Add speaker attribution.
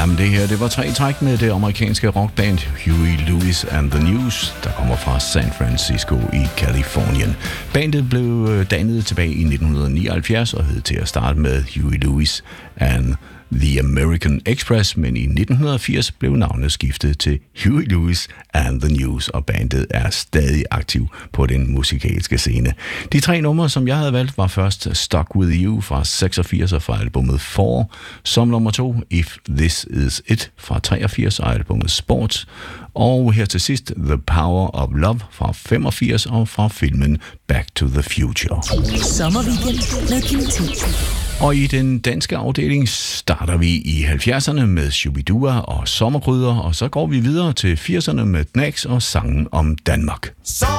Speaker 1: Jamen det her, det var 3 træk med det amerikanske rockband Huey Lewis and the News, der kommer fra San Francisco i Californien. Bandet blev dannet tilbage i 1979 og hed til at starte med Huey Lewis and The American Express, men i 1980 blev navnet skiftet til Huey Lewis and the News, og bandet er stadig aktiv på den musikalske scene. De 3 numre, som jeg havde valgt, var først Stuck With You fra 86 og fra albumet 4, som nummer 2 If This Is It fra 83 og albumet Sports, og her til sidst The Power of Love fra 85 og fra filmen Back to the Future.
Speaker 2: Sommerweekend med Kim T.
Speaker 1: Og i den danske afdeling starter vi i 70'erne med Shubidua og Sommergryder, og så går vi videre til 80'erne med Knacks og sangen om Danmark.